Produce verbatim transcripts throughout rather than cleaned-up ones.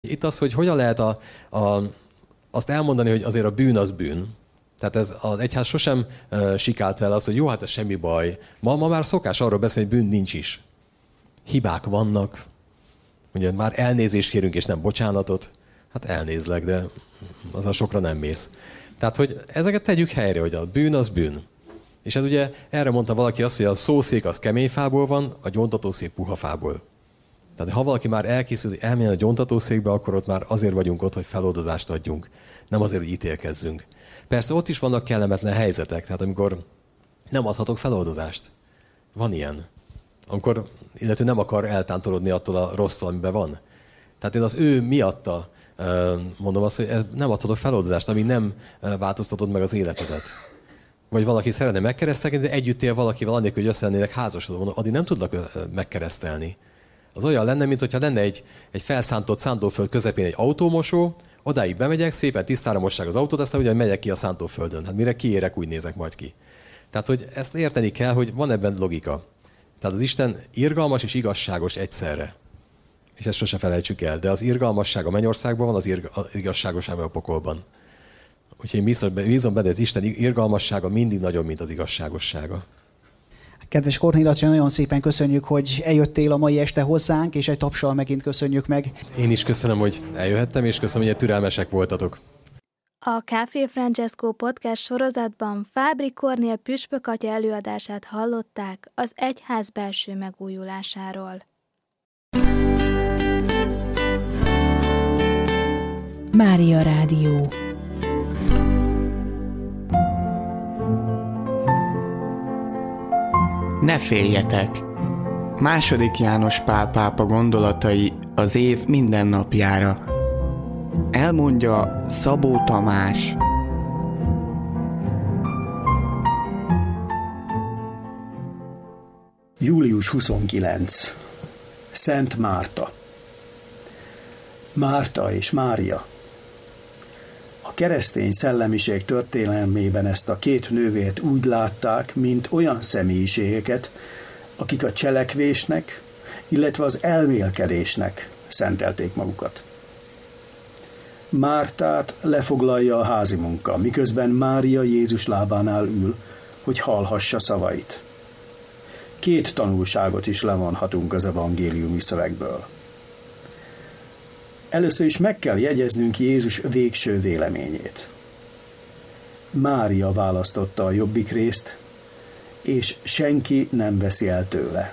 Itt az, hogy hogyan lehet a, a, azt elmondani, hogy azért a bűn az bűn. Tehát ez, az egyház sosem uh, sikált el az, hogy jó, hát ez semmi baj. Ma, ma már szokás arról beszélni, hogy bűn nincs is. Hibák vannak. Ugye már elnézést kérünk, és nem bocsánatot. Hát elnézlek, de azzal sokra nem mész. Tehát, hogy ezeket tegyük helyre, hogy a bűn az bűn. És ez ugye, erre mondta valaki azt, hogy a szószék az kemény fából van, a gyóntatószék puha fából. Tehát ha valaki már elkészül, hogy elmenjen a gyóntatószékbe, akkor ott már azért vagyunk ott, hogy feloldozást adjunk. Nem azért, hogy ítélkezzünk. Persze ott is vannak kellemetlen helyzetek, tehát amikor nem adhatok feloldozást. Van ilyen. Amikor, illetve nem akar eltántorodni attól a rossztól, amiben van. Tehát én az ő miatta mondom azt, hogy nem adhatok feloldozást, ami nem változtatod meg az életedet. Vagy valaki szeretne megkeresztelni, de együtt él valakivel, annélkül, hogy össze lennének házasodva. Mondom, addig nem tudlak megkeresztelni. Az olyan lenne, mintha lenne egy, egy felszántott szántóföld közepén egy autómosó, odáig bemegyek, szépen tisztára mossák az autót, aztán ugye megyek ki a szántóföldön. Hát mire kiérek, úgy nézek majd ki. Tehát, hogy ezt érteni kell, hogy van ebben logika. Tehát az Isten irgalmas és igazságos egyszerre. És ezt sose felejtsük el. De az irgalmasság a mennyországban van, az, irga, az igazságosság a pokolban. Úgyhogy én bízom, bízom benne, az Isten irgalmassága mindig nagyobb, mint az igazságossága. Kedves Kornél Attila, nagyon szépen köszönjük, hogy eljöttél a mai este hozzánk, és egy tapsal megint köszönjük meg. Én is köszönöm, hogy eljöhettem, és köszönöm, hogy türelmesek voltatok. A Café Francesco podcast sorozatban Fábri Kornél püspökatya előadását hallották az egyház belső megújulásáról. Mária Rádió. Ne féljetek! Második János Pál pápa gondolatai az év minden napjára. Elmondja Szabó Tamás. július huszonkilencedike. Szent Márta. Márta és Mária. A keresztény szellemiség történelmében ezt a két nővért úgy látták, mint olyan személyiségeket, akik a cselekvésnek, illetve az elmélkedésnek szentelték magukat. Mártát lefoglalja a házi munka, miközben Mária Jézus lábánál ül, hogy hallhassa szavait. Két tanulságot is levonhatunk az evangéliumi szövegből. Először is meg kell jegyeznünk Jézus végső véleményét. Mária választotta a jobbik részt, és senki nem veszi el tőle.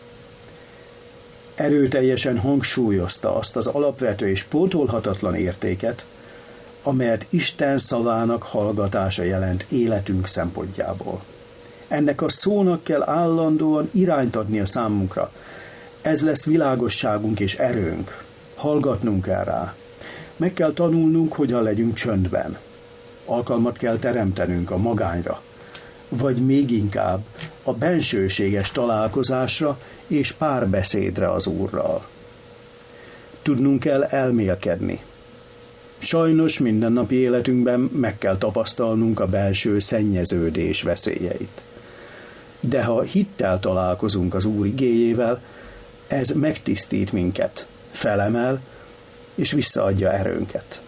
Erőteljesen hangsúlyozta azt az alapvető és pótolhatatlan értéket, amelyet Isten szavának hallgatása jelent életünk szempontjából. Ennek a szónak kell állandóan irányt adni a számunkra. Ez lesz világosságunk és erőnk. Hallgatnunk kell rá. Meg kell tanulnunk, hogyan legyünk csöndben. Alkalmat kell teremtenünk a magányra, vagy még inkább a bensőséges találkozásra és párbeszédre az Úrral. Tudnunk kell elmélkedni. Sajnos mindennapi életünkben meg kell tapasztalnunk a belső szennyeződés veszélyeit. De ha hittel találkozunk az Úr igéjével, ez megtisztít minket, felemel és visszaadja erőnket.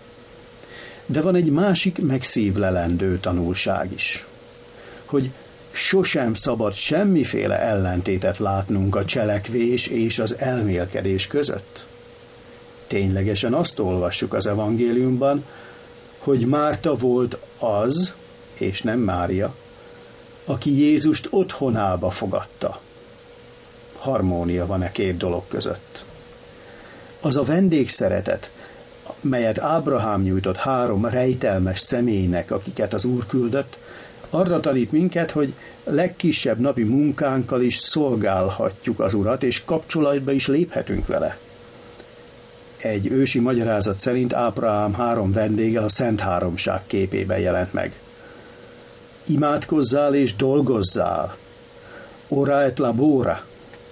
De van egy másik megszívlelendő tanulság is, hogy sosem szabad semmiféle ellentétet látnunk a cselekvés és az elmélkedés között. Ténylegesen azt olvassuk az evangéliumban, hogy Márta volt az, és nem Mária, aki Jézust otthonába fogadta. Harmónia van e két dolog között. Az a vendégszeretet, melyet Ábrahám nyújtott három rejtelmes személynek, akiket az Úr küldött, arra tanít minket, hogy legkisebb napi munkánkkal is szolgálhatjuk az Urat, és kapcsolatba is léphetünk vele. Egy ősi magyarázat szerint Ábrahám három vendége a Szent Háromság képében jelent meg. Imádkozzál és dolgozzál. Ora et labora.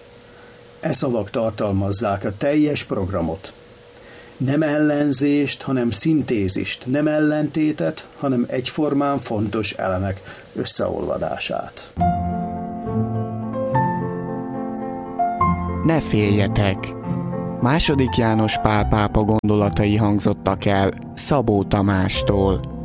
E szavak tartalmazzák a teljes programot. Nem ellenzést, hanem szintézist, nem ellentétet, hanem egyformán fontos elemek összeolvadását. Ne féljetek! Második János Pál pápa gondolatai hangzottak el Szabó Tamástól.